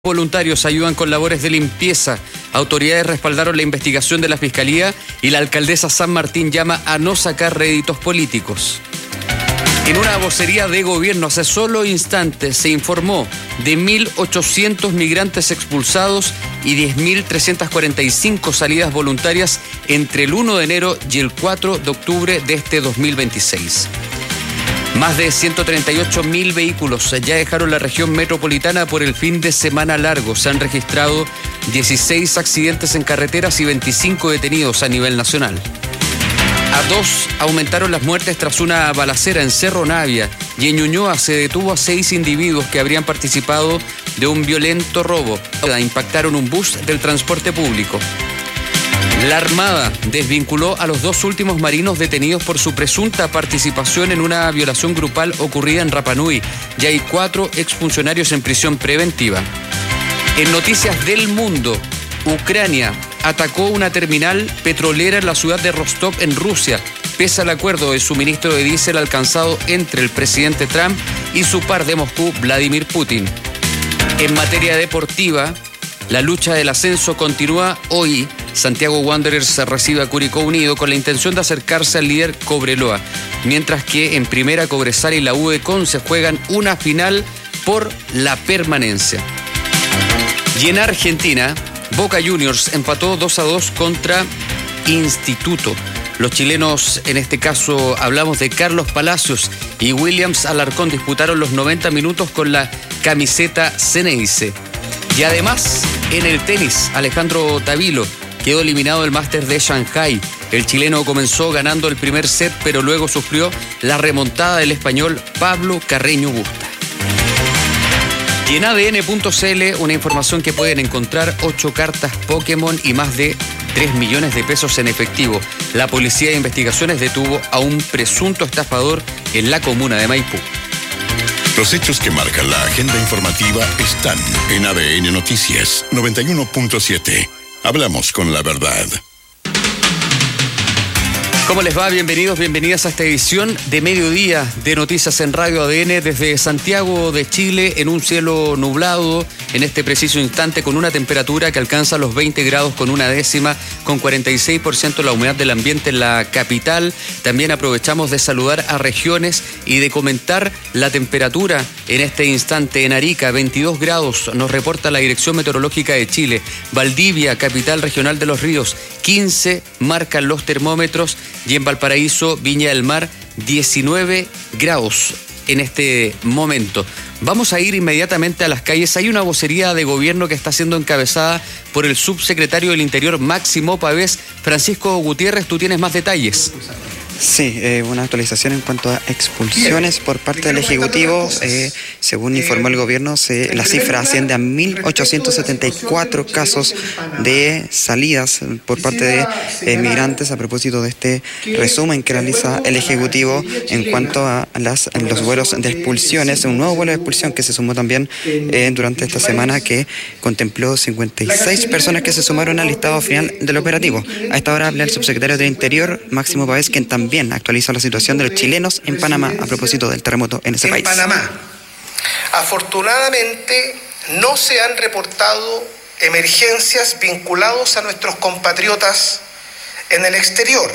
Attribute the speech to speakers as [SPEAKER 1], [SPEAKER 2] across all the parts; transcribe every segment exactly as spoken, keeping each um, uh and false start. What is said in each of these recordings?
[SPEAKER 1] Voluntarios ayudan con labores de limpieza. Autoridades respaldaron la investigación de la Fiscalía y la alcaldesa San Martín llama a no sacar réditos políticos. En una vocería de gobierno hace solo instantes se informó de mil ochocientos migrantes expulsados y diez mil trescientas cuarenta y cinco salidas voluntarias entre el primero de enero y el cuatro de octubre de este dos mil veintiséis. Más de ciento treinta y ocho mil vehículos ya dejaron la región metropolitana por el fin de semana largo. Se han registrado dieciséis accidentes en carreteras y veinticinco detenidos a nivel nacional. A dos aumentaron las muertes tras una balacera en Cerro Navia y en Ñuñoa se detuvo a seis individuos que habrían participado de un violento robo. Impactaron un bus del transporte público. La Armada desvinculó a los dos últimos marinos detenidos por su presunta participación en una violación grupal ocurrida en Rapa Nui. Ya hay cuatro exfuncionarios en prisión preventiva. En noticias del mundo, Ucrania atacó una terminal petrolera en la ciudad de Rostov, en Rusia, pese al acuerdo de suministro de diésel alcanzado entre el presidente Trump y su par de Moscú, Vladimir Putin. En materia deportiva, la lucha del ascenso continúa hoy. Santiago Wanderers recibe a Curicó Unido con la intención de acercarse al líder Cobreloa, mientras que en primera Cobresal y la U de Conce juegan una final por la permanencia. Y en Argentina, Boca Juniors empató dos a dos contra Instituto. Los chilenos, en este caso hablamos de Carlos Palacios y Williams Alarcón, disputaron los noventa minutos con la camiseta Ceneice. Y además, en el tenis, Alejandro Tavilo quedó eliminado del Máster de Shanghái. El chileno comenzó ganando el primer set, pero luego sufrió la remontada del español Pablo Carreño Busta. Y en A D N punto C L, una información que pueden encontrar: ocho cartas Pokémon y más de tres millones de pesos en efectivo. La Policía de Investigaciones detuvo a un presunto estafador en la comuna de Maipú.
[SPEAKER 2] Los hechos que marcan la agenda informativa están en A D N Noticias noventa y uno punto siete. Hablamos con la verdad.
[SPEAKER 1] ¿Cómo les va? Bienvenidos, bienvenidas a esta edición de mediodía de Noticias en Radio A D N desde Santiago de Chile, en un cielo nublado en este preciso instante, con una temperatura que alcanza los veinte grados con una décima, con cuarenta y seis por ciento la humedad del ambiente en la capital. También aprovechamos de saludar a regiones y de comentar la temperatura en este instante. En Arica, veintidós grados, nos reporta la Dirección Meteorológica de Chile. Valdivia, capital regional de los ríos, quince marcan los termómetros. Y en Valparaíso, Viña del Mar, diecinueve grados en este momento. Vamos a ir inmediatamente a las calles. Hay una vocería de gobierno que está siendo encabezada por el subsecretario del Interior, Máximo Pavés. Francisco Gutiérrez, tú tienes más detalles.
[SPEAKER 3] Sí, eh, una actualización en cuanto a expulsiones por parte del Ejecutivo. Eh, según informó el gobierno, se, la cifra asciende a mil ochocientos setenta y cuatro casos de salidas por parte de eh, migrantes a propósito de este resumen que realiza el Ejecutivo en cuanto a las, los vuelos de expulsiones. Un nuevo vuelo de expulsión que se sumó también eh, durante esta semana, que contempló cincuenta y seis personas que se sumaron al listado final del operativo. A esta hora habla el subsecretario del Interior, Máximo Pavés, quien también Bien, actualizó la situación de los chilenos en Panamá a propósito del terremoto en ese país.
[SPEAKER 4] En Panamá, afortunadamente, no se han reportado emergencias vinculadas a nuestros compatriotas en el exterior.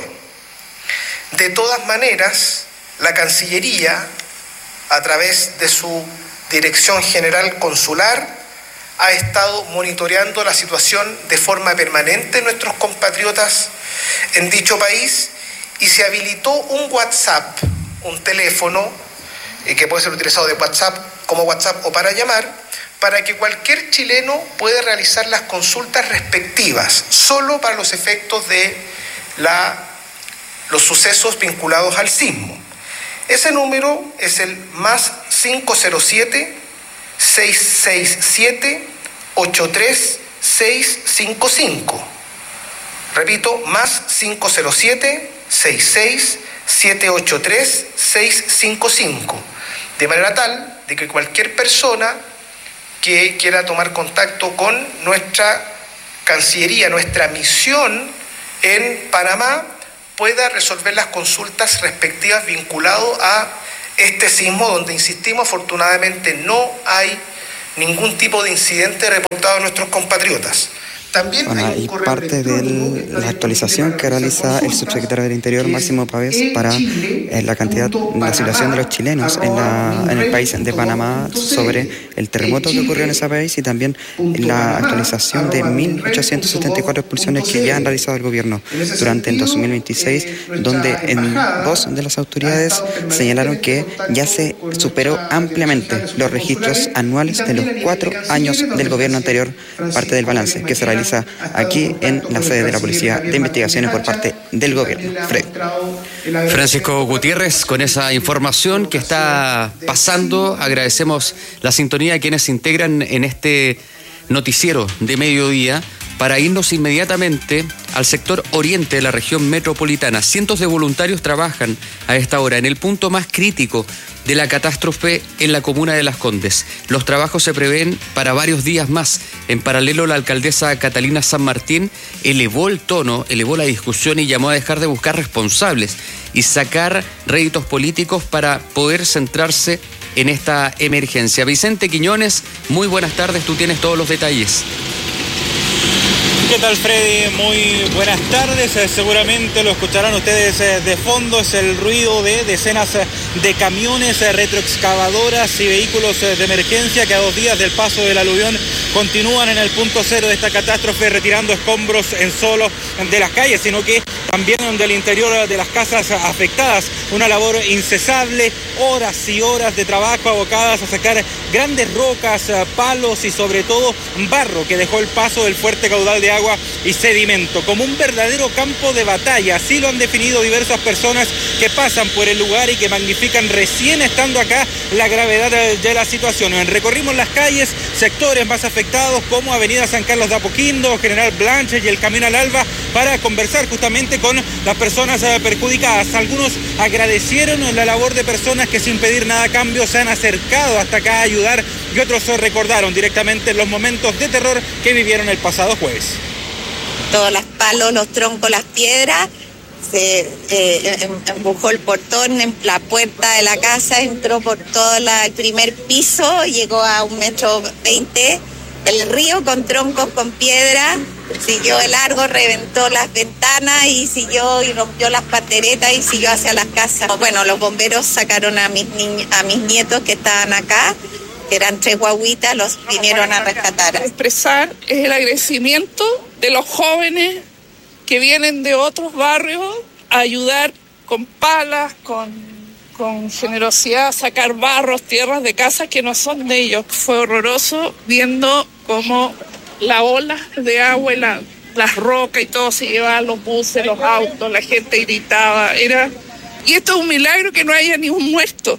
[SPEAKER 4] De todas maneras, la Cancillería, a través de su Dirección General Consular, ha estado monitoreando la situación de forma permanente de nuestros compatriotas en dicho país. Y se habilitó un WhatsApp, un teléfono eh, que puede ser utilizado de WhatsApp como WhatsApp o para llamar, para que cualquier chileno pueda realizar las consultas respectivas, solo para los efectos de la, los sucesos vinculados al sismo. Ese número es el más cinco cero siete, seis seis siete, ocho tres seis cinco cinco. Repito, más cinco cero siete, seis seis siete ocho tres seis cinco cinco, de manera tal de que cualquier persona que quiera tomar contacto con nuestra Cancillería, nuestra misión en Panamá, pueda resolver las consultas respectivas vinculado a este sismo, donde, insistimos, afortunadamente no hay ningún tipo de incidente reportado a nuestros compatriotas. También
[SPEAKER 3] Bueno, y parte de la actualización que realiza el subsecretario del Interior, Máximo Pavés, para eh, la cantidad, la situación de los chilenos en, la, en el país de Panamá sobre el terremoto que ocurrió en ese país, y también la actualización de mil ochocientas setenta y cuatro expulsiones que ya han realizado el gobierno durante el dos mil veintiséis, donde en voz de las autoridades señalaron que ya se superó ampliamente los registros anuales de los cuatro años del gobierno anterior, parte del balance que se realiza aquí en la sede de la Policía de Investigaciones por parte del gobierno. Fred.
[SPEAKER 1] Francisco Gutiérrez, con esa información que está pasando, agradecemos la sintonía a quienes se integran en este noticiero de mediodía para irnos inmediatamente al sector oriente de la región metropolitana. Cientos de voluntarios trabajan a esta hora en el punto más crítico de la catástrofe en la comuna de Las Condes. Los trabajos se prevén para varios días más. En paralelo, la alcaldesa Catalina San Martín elevó el tono, elevó la discusión y llamó a dejar de buscar responsables y sacar réditos políticos para poder centrarse en esta emergencia. Vicente Quiñones, muy buenas tardes, tú tienes todos los detalles.
[SPEAKER 5] ¿Qué tal, Freddy? Muy buenas tardes. Eh, seguramente lo escucharán ustedes eh, de fondo. Es el ruido de decenas eh, de camiones, eh, retroexcavadoras y vehículos eh, de emergencia que a dos días del paso del aluvión continúan en el punto cero de esta catástrofe, retirando escombros en solo de las calles, sino que también del interior de las casas afectadas. Una labor incesable, horas y horas de trabajo abocadas a sacar grandes rocas, eh, palos y sobre todo barro que dejó el paso del fuerte caudal de agua y sedimento, como un verdadero campo de batalla. Así lo han definido diversas personas que pasan por el lugar y que magnifican recién estando acá la gravedad de, de la situación. Recorrimos las calles, sectores más afectados como Avenida San Carlos de Apoquindo, General Blanche y el Camino al Alba, para conversar justamente con las personas eh, perjudicadas. Algunos agradecieron la labor de personas que sin pedir nada a cambio se han acercado hasta acá a ayudar, y otros se recordaron directamente los momentos de terror que vivieron el pasado jueves.
[SPEAKER 6] Todos los palos, los troncos, las piedras, se eh, empujó el portón en la puerta de la casa, entró por todo la, el primer piso, llegó a un metro veinte, el río con troncos, con piedra, siguió de largo, reventó las ventanas y siguió y rompió las panderetas y siguió hacia las casas. Bueno, los bomberos sacaron a mis, ni- a mis nietos que estaban acá, que eran tres guaguitas, los vinieron a rescatar.
[SPEAKER 7] Expresar el agradecimiento de los jóvenes que vienen de otros barrios a ayudar con palas, con, con generosidad, a sacar barros, tierras de casas que no son de ellos. Fue horroroso viendo cómo la ola de agua y la, las rocas y todo se llevaban, los buses, los autos, la gente gritaba. Era... Y esto es un milagro que no haya ni un muerto.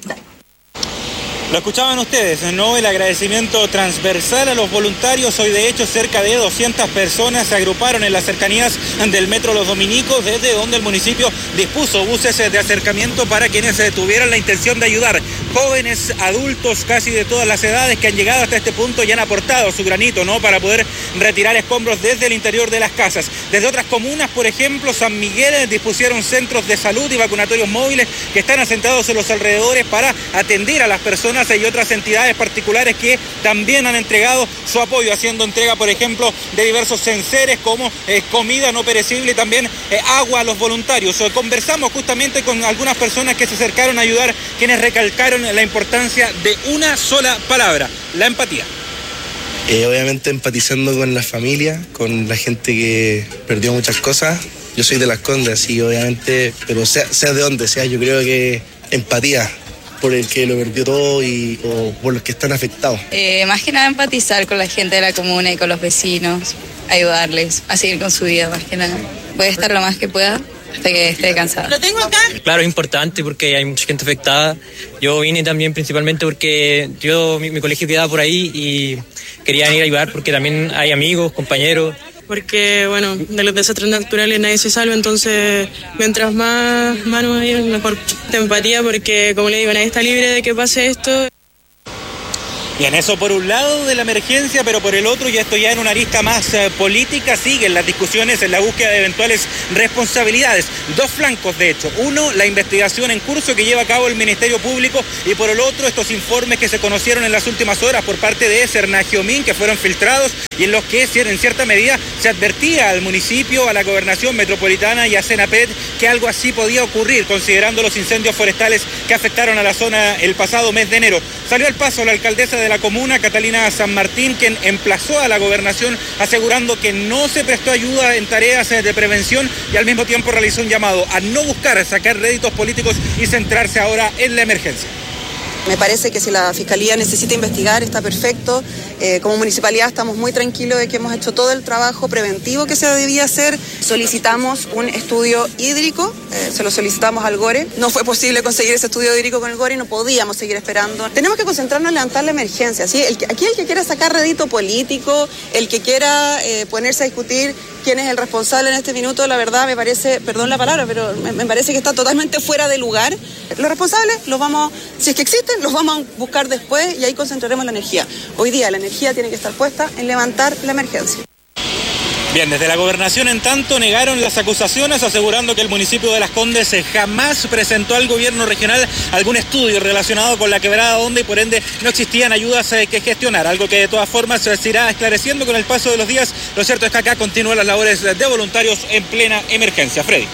[SPEAKER 5] Lo escuchaban ustedes, ¿no? El agradecimiento transversal a los voluntarios. Hoy, de hecho, cerca de doscientas personas se agruparon en las cercanías del Metro Los Dominicos, desde donde el municipio dispuso buses de acercamiento para quienes tuvieran la intención de ayudar. Jóvenes, adultos, casi de todas las edades, que han llegado hasta este punto y han aportado su granito, ¿no?, para poder retirar escombros desde el interior de las casas. Desde otras comunas, por ejemplo, San Miguel, dispusieron centros de salud y vacunatorios móviles que están asentados en los alrededores para atender a las personas, y otras entidades particulares que también han entregado su apoyo, haciendo entrega, por ejemplo, de diversos enseres como eh, comida no perecible y también eh, agua a los voluntarios. Eh, conversamos justamente con algunas personas que se acercaron a ayudar, quienes recalcaron la importancia de una sola palabra: la empatía.
[SPEAKER 8] Eh, obviamente empatizando con la familia, con la gente que perdió muchas cosas. Yo soy de Las Condes, así obviamente, pero sea, sea de donde sea, yo creo que empatía por el que lo perdió todo y o por los que están afectados.
[SPEAKER 9] Eh, más que nada empatizar con la gente de la comuna y con los vecinos, ayudarles a seguir con su vida, más que nada. Voy a estar lo más que pueda hasta que esté cansada.
[SPEAKER 10] Lo tengo acá. Claro, es importante porque hay mucha gente afectada. Yo vine también principalmente porque yo mi, mi colegio quedaba por ahí y quería venir a ayudar porque también hay amigos, compañeros.
[SPEAKER 11] Porque, bueno, de los desastres naturales nadie se salva, entonces mientras más manos hay, mejor de empatía, porque, como le digo, nadie está libre de que pase esto.
[SPEAKER 5] Bien, eso por un lado de la emergencia, pero por el otro, y esto ya en una arista más eh, política, siguen las discusiones en la búsqueda de eventuales responsabilidades. Dos flancos, de hecho. Uno, la investigación en curso que lleva a cabo el Ministerio Público, y por el otro, estos informes que se conocieron en las últimas horas por parte de Sernagiomin, que fueron filtrados y en los que, en cierta medida, se advertía al municipio, a la gobernación metropolitana y a Senapred que algo así podía ocurrir, considerando los incendios forestales que afectaron a la zona el pasado mes de enero. Salió al paso la alcaldesa de la comuna, Catalina San Martín, quien emplazó a la gobernación asegurando que no se prestó ayuda en tareas de prevención y al mismo tiempo realizó un llamado a no buscar sacar réditos políticos y centrarse ahora en la emergencia.
[SPEAKER 12] Me parece que si la Fiscalía necesita investigar está perfecto. Eh, como municipalidad estamos muy tranquilos de que hemos hecho todo el trabajo preventivo que se debía hacer. Solicitamos un estudio hídrico, eh, se lo solicitamos al GORE. No fue posible conseguir ese estudio hídrico con el GORE y no podíamos seguir esperando. Tenemos que concentrarnos en levantar la emergencia, ¿sí? El que, aquí el que quiera sacar rédito político, el que quiera eh, ponerse a discutir quién es el responsable en este minuto, la verdad me parece, perdón la palabra, pero me, me parece que está totalmente fuera de lugar. Los responsables los vamos, si es que existen, los vamos a buscar después y ahí concentraremos la energía. Hoy día la energía tiene que estar puesta en levantar la emergencia.
[SPEAKER 5] Bien, desde la gobernación en tanto negaron las acusaciones, asegurando que el municipio de Las Condes jamás presentó al gobierno regional algún estudio relacionado con la quebrada Honda y por ende no existían ayudas que gestionar, algo que de todas formas se irá esclareciendo con el paso de los días. Lo cierto es que acá continúan las labores de voluntarios en plena emergencia. Freddy.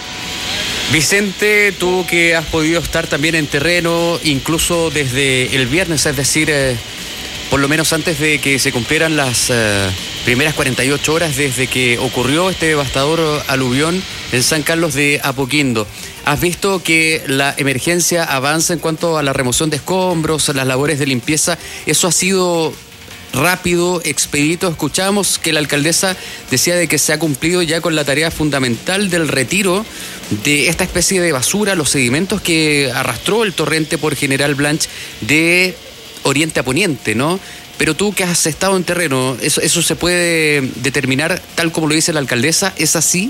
[SPEAKER 1] Vicente, tú que has podido estar también en terreno, incluso desde el viernes, es decir, eh, por lo menos antes de que se cumplieran las eh, primeras cuarenta y ocho horas desde que ocurrió este devastador aluvión en San Carlos de Apoquindo. ¿Has visto que la emergencia avanza en cuanto a la remoción de escombros, las labores de limpieza? ¿Eso ha sido rápido, expedito? Escuchamos que la alcaldesa decía de que se ha cumplido ya con la tarea fundamental del retiro de esta especie de basura, los sedimentos que arrastró el torrente por General Blanch de oriente a poniente, ¿no? Pero tú que has estado en terreno, ¿eso, eso se puede determinar tal como lo dice la alcaldesa? ¿Es así?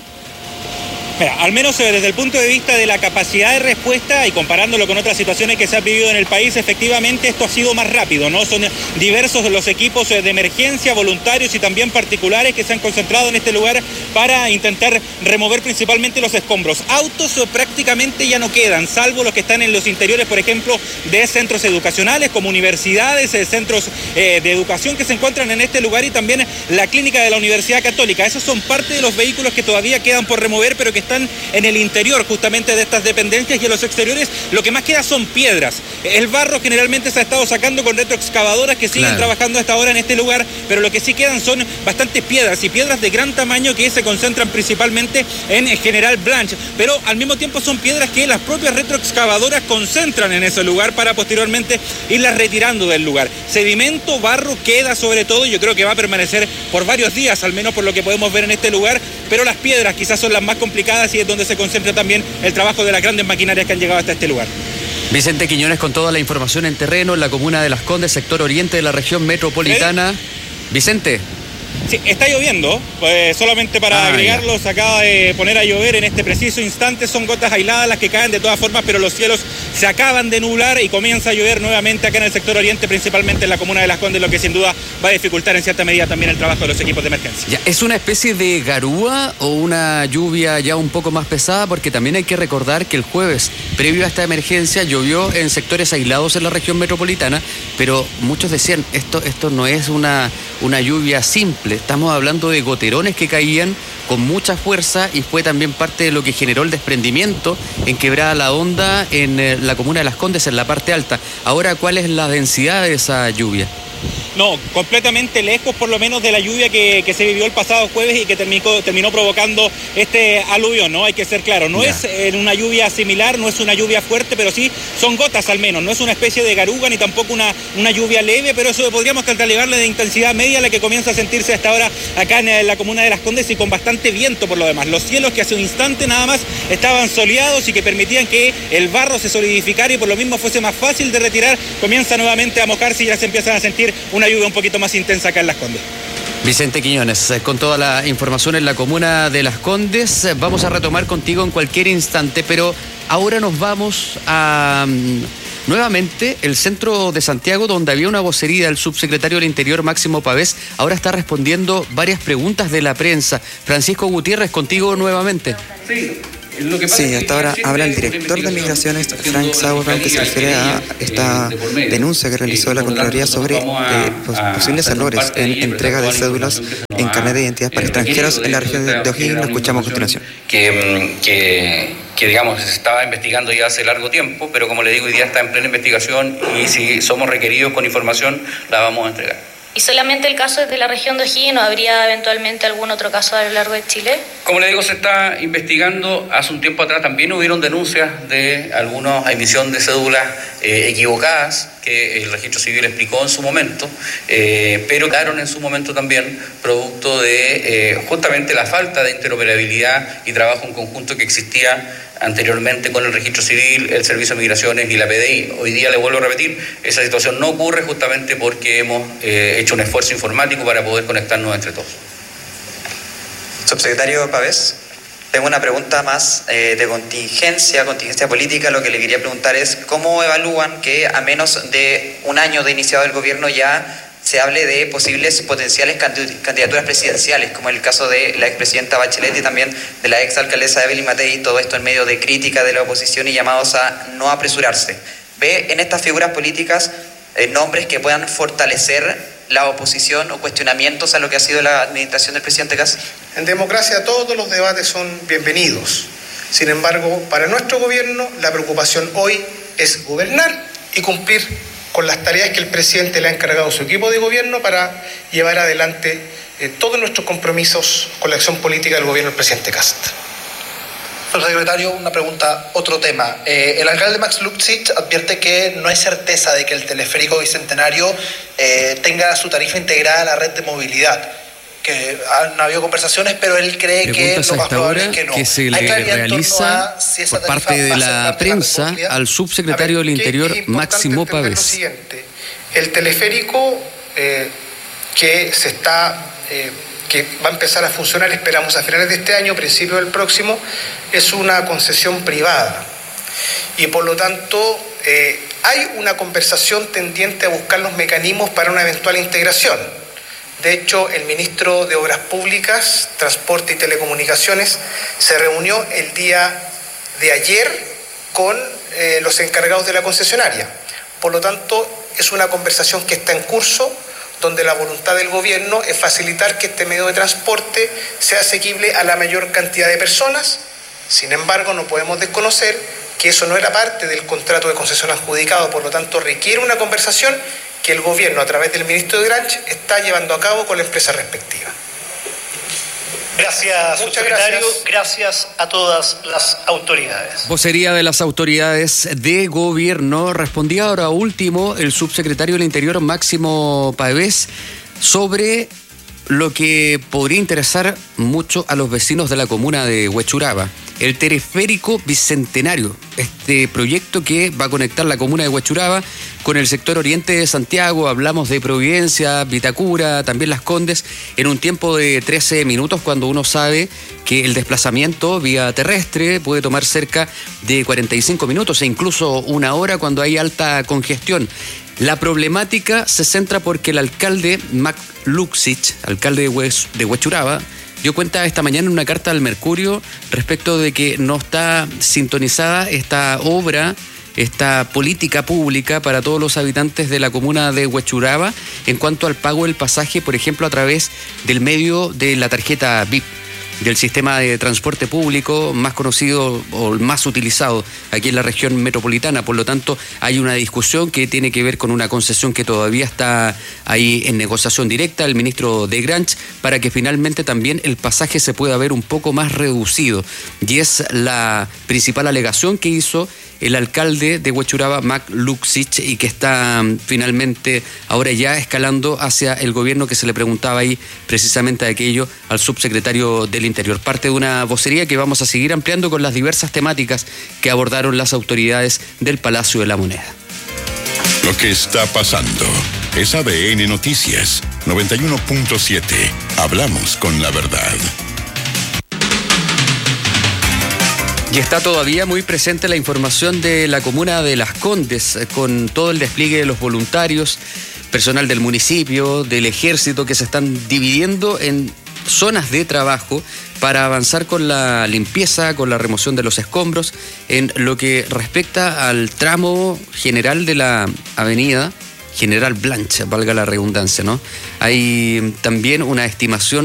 [SPEAKER 5] Mira, al menos desde el punto de vista de la capacidad de respuesta y comparándolo con otras situaciones que se han vivido en el país, efectivamente esto ha sido más rápido, ¿no? Son diversos los equipos de emergencia, voluntarios y también particulares que se han concentrado en este lugar para intentar remover principalmente los escombros. Autos prácticamente ya no quedan, salvo los que están en los interiores, por ejemplo, de centros educacionales como universidades, centros eh, de educación que se encuentran en este lugar y también la clínica de la Universidad Católica. Esos son parte de los vehículos que todavía quedan por remover, pero que están en el interior justamente de estas dependencias, y en los exteriores lo que más queda son piedras. El barro generalmente se ha estado sacando con retroexcavadoras que siguen claro. trabajando hasta ahora en este lugar, pero lo que sí quedan son bastantes piedras y piedras de gran tamaño que se concentran principalmente en General Blanch, pero al mismo tiempo son piedras que las propias retroexcavadoras concentran en ese lugar para posteriormente irlas retirando del lugar. Sedimento, barro queda sobre todo, y yo creo que va a permanecer por varios días, al menos por lo que podemos ver en este lugar, pero las piedras quizás son las más complicadas y es donde se concentra también el trabajo de las grandes maquinarias que han llegado hasta este lugar.
[SPEAKER 1] Vicente Quiñones con toda la información en terreno en la comuna de Las Condes, sector oriente de la región metropolitana. ¿Sí? Vicente.
[SPEAKER 5] Sí, está lloviendo, pues solamente para ah, agregarlo, ya. Se acaba de poner a llover en este preciso instante, son gotas aisladas las que caen de todas formas, pero los cielos se acaban de nublar y comienza a llover nuevamente acá en el sector oriente, principalmente en la comuna de Las Condes, lo que sin duda va a dificultar en cierta medida también el trabajo de los equipos de emergencia.
[SPEAKER 1] Ya, ¿es una especie de garúa o una lluvia ya un poco más pesada? Porque también hay que recordar que el jueves, previo a esta emergencia, llovió en sectores aislados en la región metropolitana, pero muchos decían, esto, esto no es una, una lluvia simple. Estamos hablando de goterones que caían con mucha fuerza y fue también parte de lo que generó el desprendimiento en Quebrada La Honda, en eh, la comuna de Las Condes, en la parte alta. Ahora, ¿cuál es la densidad de esa lluvia?
[SPEAKER 5] No, completamente lejos por lo menos de la lluvia que, que se vivió el pasado jueves y que terminó, terminó provocando este aluvión, ¿no? Hay que ser claro, no ya. es en una lluvia similar, no es una lluvia fuerte, pero sí son gotas al menos, no es una especie de garuga ni tampoco una, una lluvia leve, pero eso podríamos catalogarle de intensidad media, la que comienza a sentirse hasta ahora acá en la comuna de Las Condes y con bastante viento por lo demás. Los cielos que hace un instante nada más estaban soleados y que permitían que el barro se solidificara y por lo mismo fuese más fácil de retirar, comienza nuevamente a mojarse y ya se empiezan a sentir una lluvia un poquito más intensa acá en Las Condes.
[SPEAKER 1] Vicente Quiñones, con toda la información en la comuna de Las Condes, vamos a retomar contigo en cualquier instante, pero ahora nos vamos a, Nuevamente, el centro de Santiago, donde había una vocería del subsecretario del Interior, Máximo Pavés, ahora está respondiendo varias preguntas de la prensa. Francisco Gutiérrez, contigo nuevamente.
[SPEAKER 3] Sí. Sí, hasta ahora habla el director de Migraciones, Frank Sauerbrand, que se refiere a esta denuncia que realizó la Contraloría sobre eh, posibles errores en entrega de cédulas en carnet de identidad para extranjeros en la región de O'Higgins. Lo escuchamos a continuación.
[SPEAKER 13] Que, que, que digamos, se estaba investigando ya hace largo tiempo, pero como le digo, hoy día está en plena investigación y si somos requeridos con información, la vamos a entregar.
[SPEAKER 14] ¿Y solamente el caso es de la región de O'Higgins o habría eventualmente algún otro caso a lo largo de Chile?
[SPEAKER 13] Como le digo, se está investigando. Hace un tiempo atrás también hubieron denuncias de alguna emisión de cédulas eh, equivocadas que el registro civil explicó en su momento, eh, pero quedaron en su momento también producto de eh, justamente la falta de interoperabilidad y trabajo en conjunto que existía anteriormente con el registro civil, el Servicio de Migraciones y la P D I. Hoy día, le vuelvo a repetir, esa situación no ocurre justamente porque hemos eh, hecho un esfuerzo informático para poder conectarnos entre todos.
[SPEAKER 15] Subsecretario Pavés, tengo una pregunta más eh, de contingencia, contingencia política. Lo que le quería preguntar es cómo evalúan que a menos de un año de iniciado el gobierno ya se hable de posibles potenciales candidaturas presidenciales, como el caso de la expresidenta Bachelet y también de la exalcaldesa Evelyn Matei, todo esto en medio de crítica de la oposición y llamados a no apresurarse. ¿Ve en estas figuras políticas eh, nombres que puedan fortalecer la oposición o cuestionamientos a lo que ha sido la administración del presidente Kast?
[SPEAKER 4] En democracia todos los debates son bienvenidos. Sin embargo, para nuestro gobierno la preocupación hoy es gobernar y cumplir con las tareas que el presidente le ha encargado a su equipo de gobierno para llevar adelante eh, todos nuestros compromisos con la acción política del gobierno del presidente Kast.
[SPEAKER 16] Subsecretario, una pregunta, otro tema. Eh, el alcalde Max Luksic advierte que no hay certeza de que el teleférico bicentenario eh, tenga su tarifa integrada a la red de movilidad. Que han habido conversaciones, pero él cree que lo más probable es que no.
[SPEAKER 1] Que se le realiza si por parte de la prensa al subsecretario ver, del Interior, Máximo Pavés.
[SPEAKER 4] El teleférico eh, que se está... Eh, que va a empezar a funcionar, esperamos a finales de este año, principio del próximo, es una concesión privada. Y por lo tanto, eh, hay una conversación tendiente a buscar los mecanismos para una eventual integración. De hecho, el ministro de Obras Públicas, Transporte y Telecomunicaciones se reunió el día de ayer con eh, los encargados de la concesionaria. Por lo tanto, es una conversación que está en curso, donde la voluntad del gobierno es facilitar que este medio de transporte sea asequible a la mayor cantidad de personas. Sin embargo, no podemos desconocer que eso no era parte del contrato de concesión adjudicado, por lo tanto requiere una conversación que el gobierno, a través del ministro de Granch, está llevando a cabo con la empresa respectiva.
[SPEAKER 16] Gracias, subsecretario. Gracias. Gracias a todas las autoridades.
[SPEAKER 1] Vocería de las autoridades de gobierno. Respondía ahora último el subsecretario del Interior, Máximo Pavés, sobre lo que podría interesar mucho a los vecinos de la comuna de Huechuraba. El teleférico bicentenario, este proyecto que va a conectar la comuna de Huechuraba con el sector oriente de Santiago. Hablamos de Providencia, Vitacura, también Las Condes, en un tiempo de trece minutos, cuando uno sabe que el desplazamiento vía terrestre puede tomar cerca de cuarenta y cinco minutos e incluso una hora cuando hay alta congestión. La problemática se centra porque el alcalde Max Luksic, alcalde de, Huech, de Huechuraba, dio cuenta esta mañana en una carta al Mercurio respecto de que no está sintonizada esta obra, esta política pública para todos los habitantes de la comuna de Huechuraba en cuanto al pago del pasaje, por ejemplo, a través del medio de la tarjeta V I P, del sistema de transporte público más conocido o más utilizado aquí en la región metropolitana. Por lo tanto, hay una discusión que tiene que ver con una concesión que todavía está ahí en negociación directa, el ministro de Granch, para que finalmente también el pasaje se pueda ver un poco más reducido. Y es la principal alegación que hizo el alcalde de Huechuraba, Max Luksic, y que está um, finalmente ahora ya escalando hacia el gobierno, que se le preguntaba ahí precisamente aquello al subsecretario del Interior. Parte de una vocería que vamos a seguir ampliando con las diversas temáticas que abordaron las autoridades del Palacio de la Moneda.
[SPEAKER 2] Lo que está pasando es A D N Noticias noventa y uno punto siete. Hablamos con la verdad.
[SPEAKER 1] Y está todavía muy presente la información de la comuna de Las Condes, con todo el despliegue de los voluntarios, personal del municipio, del ejército, que se están dividiendo en zonas de trabajo para avanzar con la limpieza, con la remoción de los escombros, en lo que respecta al tramo general de la avenida General Blanch, valga la redundancia, ¿no? Hay también una estimación